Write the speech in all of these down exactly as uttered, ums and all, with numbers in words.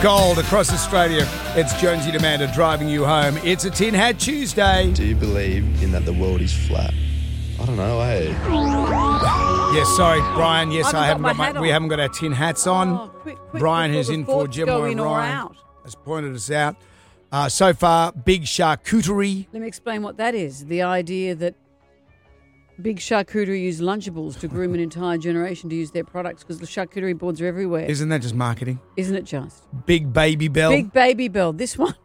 Gold across Australia. It's Jonesy and Amanda driving you home. It's a Tin Hat Tuesday. Do you believe in that the world is flat? I don't know, eh? Yes, sorry, Brian. Yes, I I haven't haven't got got my my, hat we on. haven't got our tin hats on. Oh, quick, quick, Brian, before who's the in for thoughts Jim go in or Ryan, out. has pointed us out. Uh, so far, big charcuterie. Let me explain what that is. The idea that big charcuterie use Lunchables to groom an entire generation to use their products because the charcuterie boards are everywhere. Isn't that just marketing? Isn't it just? Big Baby Bell. Big Baby Bell. This one,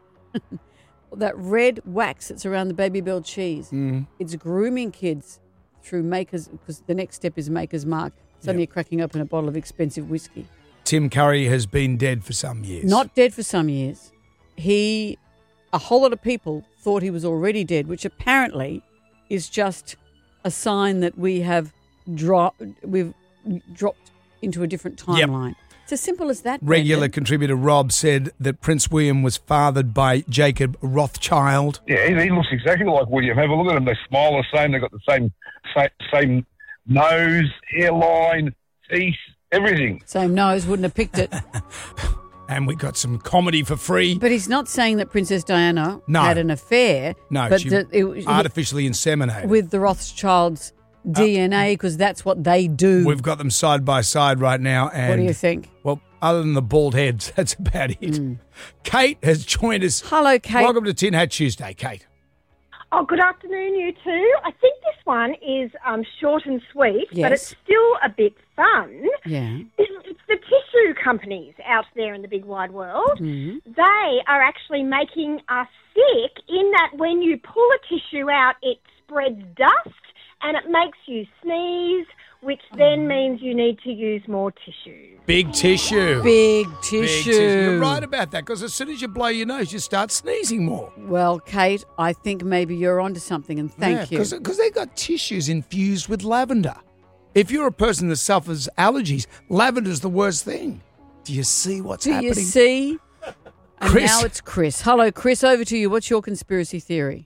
that red wax that's around the Baby Bell cheese, Mm. it's grooming kids through Maker's, because the next step is Maker's Mark. Suddenly Yep. you're cracking open a bottle of expensive whiskey. Tim Curry has been dead for some years. Not dead for some years. He, a whole lot of people thought he was already dead, which apparently is just a sign that we have dro- we've dropped into a different Yep. timeline. It's as simple as that. Regular Brendan. contributor Rob said that Prince William was fathered by Jacob Rothschild. Yeah, he, he looks exactly like William. Have a look at them. They smile the same. They've got the same, same, same nose, hairline, teeth, everything. Same nose, wouldn't have picked it. And we got some comedy for free. But he's not saying that Princess Diana No. had an affair. No, but she that it, artificially inseminated. with the Rothschilds' D N A, because that's what they do. We've got them side by side right now. And what do you think? Well, other than the bald heads, that's about it. Mm. Kate has joined us. Hello, Kate. Welcome to Tin Hat Tuesday, Kate. Oh, good afternoon, you two. I think this one is um, short and sweet, but Yes. it's still a bit fun. Yeah. It's the tissue companies out there in the big wide world. Mhm. They are actually making us sick in that when you pull a tissue out, it spreads dust and it makes you sneeze, which then means you need to use more tissue. Big tissue. Big Big tissue. You're right about that, because as soon as you blow your nose, you start sneezing more. Well, Kate, I think maybe you're onto something, and thank you. Because they've got tissues infused with lavender. If you're a person that suffers allergies, lavender's the worst thing. Do you see what's Do happening? you see? And Chris. now it's Chris. Hello, Chris. Over to you. What's your conspiracy theory?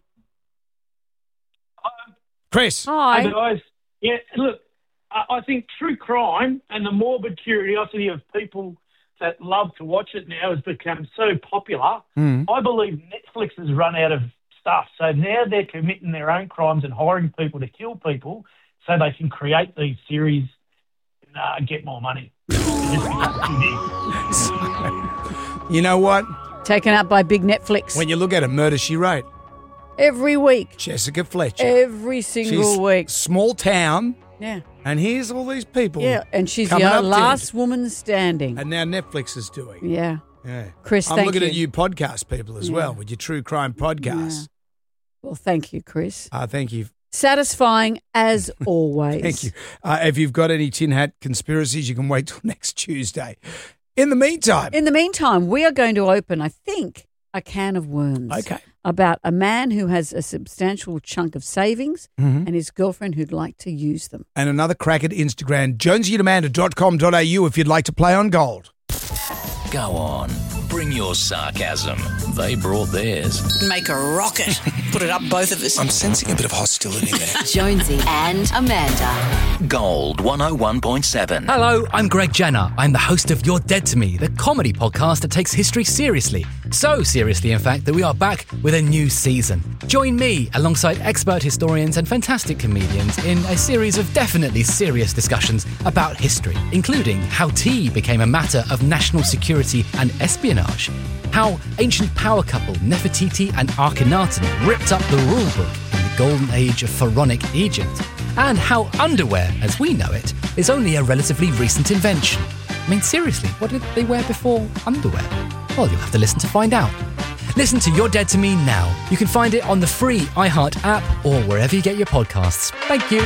Chris. Hi. Hey guys, yeah, look, I I think true crime and the morbid curiosity of people that love to watch it now has become so popular. Mm. I believe Netflix has run out of stuff, so now they're committing their own crimes and hiring people to kill people so they can create these series and uh, get more money. It just becomes too big. You know what? Taken up by big Netflix. When you look at it, Murder, She Wrote. Every week. Jessica Fletcher. Every single She's week. Small town, Yeah. and here's all these people. Yeah. And she's coming the up to last it. woman standing. And now Netflix is doing. Yeah. Yeah. Chris, I'm thank looking you. at you podcast people as Yeah. well with your true crime podcasts. Well, thank you, Chris. Uh, thank you. Satisfying as always. Thank you. Uh, if you've got any tin hat conspiracies, you can wait till next Tuesday. In the meantime, In the meantime, we are going to open, I think, a can of worms. Okay. About a man who has a substantial chunk of savings Mhm. and his girlfriend who'd like to use them. and another crack at Instagram, jonesy and amanda dot com dot a u if you'd like to play on gold. Go on, bring your sarcasm. They brought theirs. Make a rocket. Put it up both of us. I'm sensing a bit of hostility there. Jonesy and Amanda. Gold one oh one point seven. Hello, I'm Greg Jenner. I'm the host of You're Dead to Me, the comedy podcast that takes history seriously. So seriously, in fact, that we are back with a new season. Join me alongside expert historians and fantastic comedians in a series of definitely serious discussions about history, including how tea became a matter of national security and espionage, how ancient power couple Nefertiti and Akhenaten ripped up the rule book in the golden age of pharaonic Egypt, and how underwear, as we know it, is only a relatively recent invention. I mean, seriously, what did they wear before underwear? Well, you'll have to listen to find out. Listen to You're Dead to Me now. You can find it on the free iHeart app or wherever you get your podcasts. Thank you.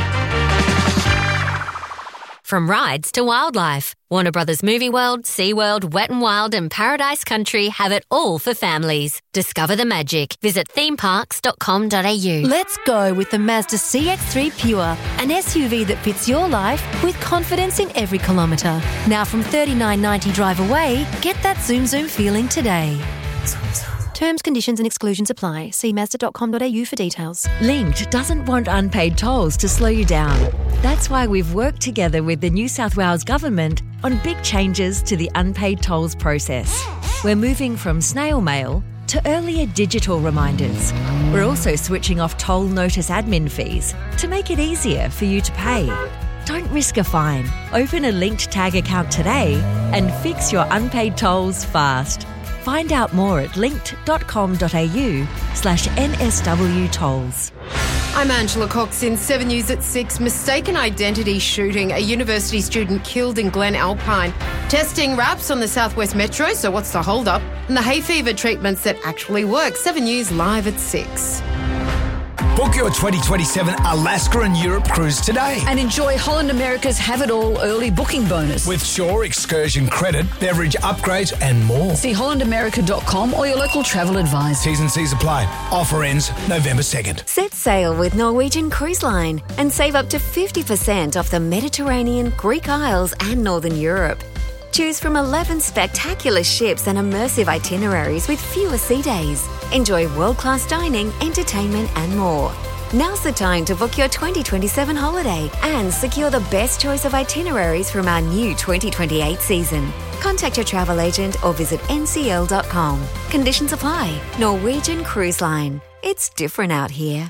From rides to wildlife, Warner Brothers Movie World, SeaWorld, Wet n Wild and Paradise Country have it all for families. Discover the magic. Visit theme parks dot com dot a u. Let's go with the Mazda C X three Pure, an S U V that fits your life with confidence in every kilometre. Now from thirty-nine ninety drive away, get that zoom zoom feeling today. Terms, conditions and exclusions apply. See mazda dot com dot a u for details. Linked doesn't want unpaid tolls to slow you down. That's why we've worked together with the New South Wales Government on big changes to the unpaid tolls process. We're moving from snail mail to earlier digital reminders. We're also switching off toll notice admin fees to make it easier for you to pay. Don't risk a fine. Open a linked tag account today and fix your unpaid tolls fast. Find out more at linked.com.au slash NSW tolls. I'm Angela Cox in seven News at six. Mistaken identity shooting. A university student killed in Glen Alpine. Testing wraps on the Southwest Metro, so what's the hold-up? And the hay fever treatments that actually work. seven News live at six. Book your twenty twenty-seven Alaska and Europe cruise today. And enjoy Holland America's Have It All early booking bonus. With Shore excursion credit, beverage upgrades and more. See holland america dot com or your local travel advisor. T's and C's apply. Offer ends November second. Set sail with Norwegian Cruise Line and save up to fifty percent off the Mediterranean, Greek Isles and Northern Europe. Choose from eleven spectacular ships and immersive itineraries with fewer sea days. Enjoy world-class dining, entertainment and more. Now's the time to book your twenty twenty-seven holiday and secure the best choice of itineraries from our new twenty twenty-eight season. Contact your travel agent or visit N C L dot com. Conditions apply. Norwegian Cruise Line. It's different out here.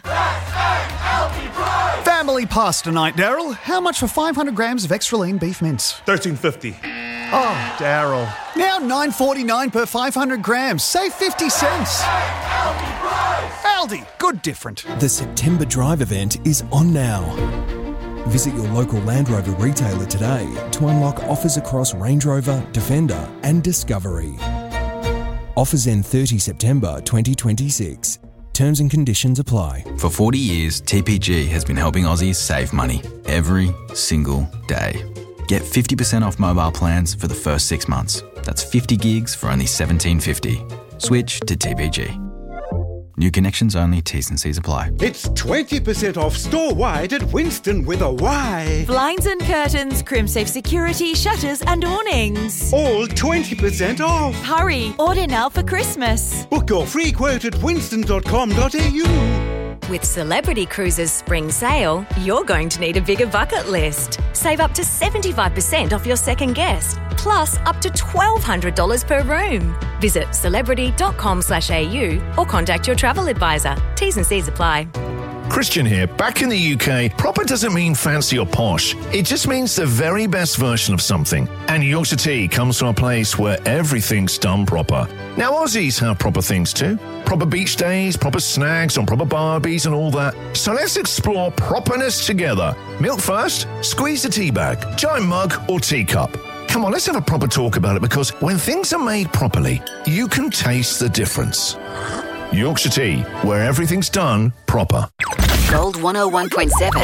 Family pasta night, Daryl. How much for five hundred grams of extra lean beef mince? thirteen fifty. Oh, Daryl. Now nine forty-nine per five hundred grams. Save fifty cents. Aldi. Good different. The September Drive event is on now. Visit your local Land Rover retailer today to unlock offers across Range Rover, Defender and Discovery. Offers end thirtieth September twenty twenty-six. Terms and conditions apply. For forty years, T P G has been helping Aussies save money every single day. Get fifty percent off mobile plans for the first six months. That's fifty gigs for only seventeen fifty. Switch to T P G. New connections only, T's and C's apply. It's twenty percent off store-wide at Winston with a Y. Blinds and curtains, crimsafe security, shutters and awnings. All twenty percent off. Hurry, order now for Christmas. Book your free quote at winston dot com dot a u. With Celebrity Cruises Spring Sale, you're going to need a bigger bucket list. Save up to seventy-five percent off your second guest, plus up to twelve hundred dollars per room. Visit celebrity dot com slash a u or contact your travel advisor. T's and C's apply. Christian here. Back in the U K, proper doesn't mean fancy or posh. It just means the very best version of something. And Yorkshire Tea comes from a place where everything's done proper. Now, Aussies have proper things too. Proper beach days, proper snags on proper barbies and all that. So let's explore properness together. Milk first, squeeze the tea bag, giant mug or teacup. Come on, let's have a proper talk about it, because when things are made properly, you can taste the difference. Yorkshire Tea, where everything's done proper. Gold one oh one point seven.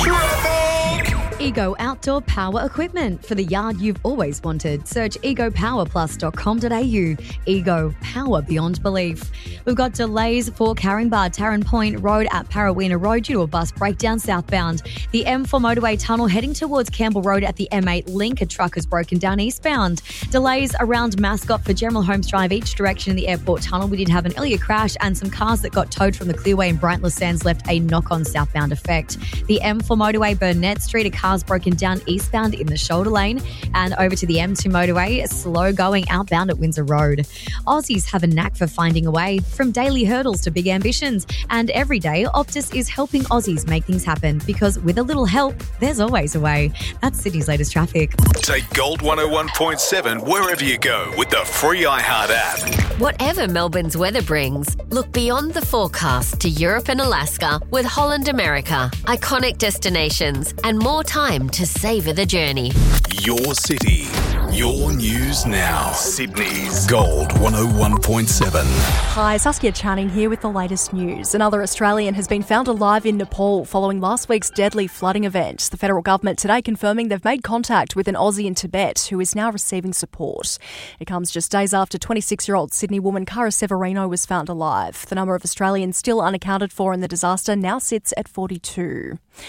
Ego Outdoor Power Equipment for the yard you've always wanted. Search ego power plus dot com dot a u. Ego, power beyond belief. We've got delays for Caringbah, Tarrant Point Road at Parawina Road due to a bus breakdown southbound. The M four motorway tunnel heading towards Campbell Road at the M eight link. A truck has broken down eastbound. Delays around Mascot for General Holmes Drive each direction in the airport tunnel. We did have an earlier crash and some cars that got towed from the Clearway in Brightler Sands left a knock-on southbound effect. The M four motorway Burnett Street, a car broken down eastbound in the shoulder lane, and over to the M two motorway, slow going outbound at Windsor Road. Aussies have a knack for finding a way, from daily hurdles to big ambitions, and every day Optus is helping Aussies make things happen, because with a little help, there's always a way. That's Sydney's latest traffic. Take Gold one oh one point seven wherever you go with the free iHeart app. Whatever Melbourne's weather brings, look beyond the forecast to Europe and Alaska with Holland America. Iconic destinations and more time to savour the journey. Your city, your news now. Sydney's Gold one oh one point seven. Hi, Saskia Channing here with the latest news. Another Australian has been found alive in Nepal following last week's deadly flooding event. The federal government today confirming they've made contact with an Aussie in Tibet who is now receiving support. It comes just days after twenty-six-year-old Sydney woman Cara Severino was found alive. The number of Australians still unaccounted for in the disaster now sits at forty-two.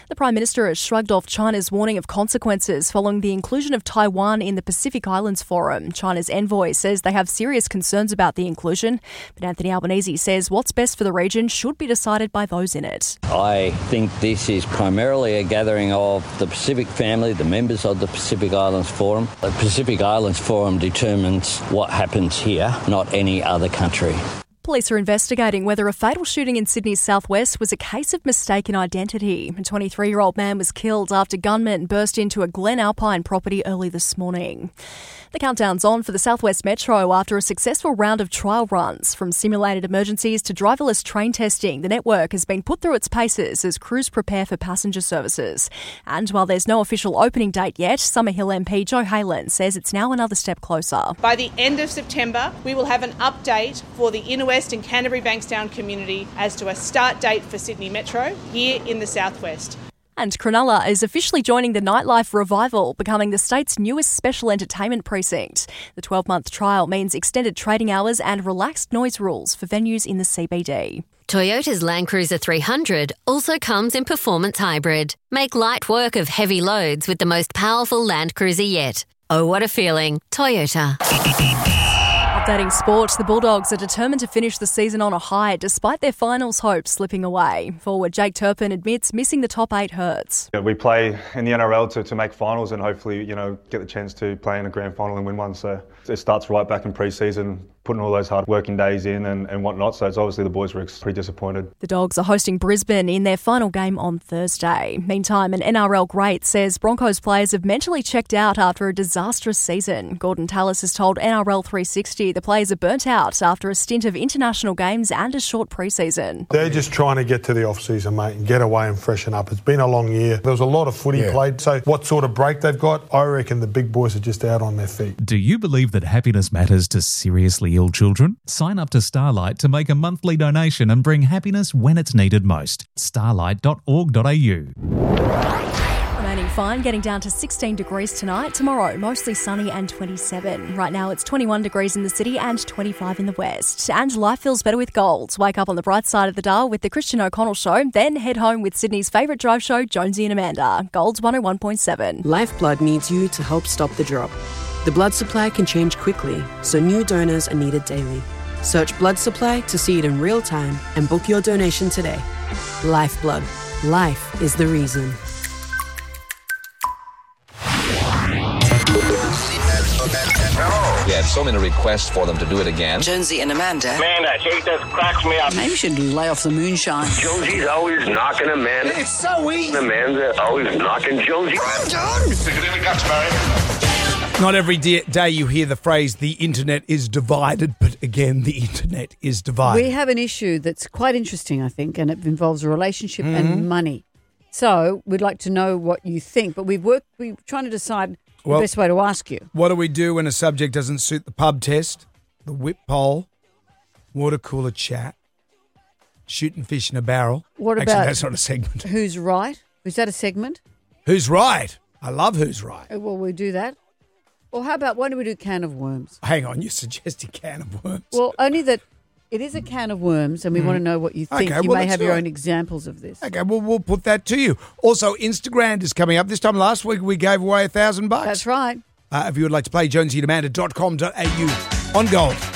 The Prime Minister has shrugged off China's warning of consequences following the inclusion of Taiwan in the Pacific Islands Forum. China's envoy says they have serious concerns about the inclusion, but Anthony Albanese says what's best for the region should be decided by those in it. I think this is primarily a gathering of the Pacific family, the members of the Pacific Islands Forum. The Pacific Islands Forum determines what happens here, not any other country. Police are investigating whether a fatal shooting in Sydney's southwest was a case of mistaken identity. A twenty-three-year-old man was killed after gunmen burst into a Glen Alpine property early this morning. The countdown's on for the Southwest Metro after a successful round of trial runs. From simulated emergencies to driverless train testing, the network has been put through its paces as crews prepare for passenger services. And while there's no official opening date yet, Summerhill M P Joe Haylen says it's now another step closer. By the end of September, we will have an update for the Inner West and Canterbury Bankstown community as to a start date for Sydney Metro here in the Southwest. And Cronulla is officially joining the Nightlife Revival, becoming the state's newest special entertainment precinct. The twelve-month trial means extended trading hours and relaxed noise rules for venues in the C B D. Toyota's Land Cruiser three hundred also comes in performance hybrid. Make light work of heavy loads with the most powerful Land Cruiser yet. Oh, what a feeling. Toyota. Updating sport, the Bulldogs are determined to finish the season on a high despite their finals hopes slipping away. Forward Jake Turpin admits missing the top eight hurts. Yeah, we play in the N R L to, to make finals and hopefully, you know, get the chance to play in a grand final and win one. So it starts right back in pre-season, putting all those hard working days in and, and whatnot. So it's obviously the boys were pretty disappointed. The Dogs are hosting Brisbane in their final game on Thursday. Meantime, an N R L great says Broncos players have mentally checked out after a disastrous season. Gordon Tallis has told N R L three sixty the players are burnt out after a stint of international games and a short pre-season. They're just trying to get to the off-season, mate, and get away and freshen up. It's been a long year. There was a lot of footy yeah. played, so what sort of break they've got, I reckon the big boys are just out on their feet. Do you believe that happiness matters to seriously ill children? Sign up to Starlight to make a monthly donation and bring happiness when it's needed most. starlight dot org dot a u. Remaining fine, getting down to sixteen degrees tonight. Tomorrow, mostly sunny and twenty-seven. Right now, it's twenty-one degrees in the city and twenty-five in the west. And life feels better with Gold. Wake up on the bright side of the dial with the Christian O'Connell Show, then head home with Sydney's favourite drive show, Jonesy and Amanda. Gold's one oh one point seven. Lifeblood needs you to help stop the drop. The blood supply can change quickly, so new donors are needed daily. Search blood supply to see it in real time and book your donation today. Lifeblood. Life is the reason. We had so many requests for them to do it again. Jonesy and Amanda. Man, that shit just cracks me up. Maybe you should lay off the moonshine. Jonesy's always knocking Amanda. It's so easy. Amanda always knocking Jonesy. I'm done. Stick it in the guts, Barry. Not every day you hear the phrase, the internet is divided, but again, the internet is divided. We have an issue that's quite interesting, I think, and it involves a relationship Mhm. and money. So we'd like to know what you think, but we've worked, we're trying to decide Well, the best way to ask you. What do we do when a subject doesn't suit the pub test, the whip poll, water cooler chat, shooting fish in a barrel? What Actually, about that's not a segment. Who's right? Is that a segment? Who's right? I love Who's Right. Uh, Well, we do that. Or how about, why don't we do can of worms? Hang on, you're suggesting can of worms. Well, only that it is a can of worms and we Mhm. want to know what you think. Okay, you well, may let's have do your it. own examples of this. Okay, well, we'll put that to you. Also, Instagram is coming up. This time last week, we gave away a thousand bucks. That's right. Uh, if you would like to play, jonesy and amanda dot com dot a u on Gold.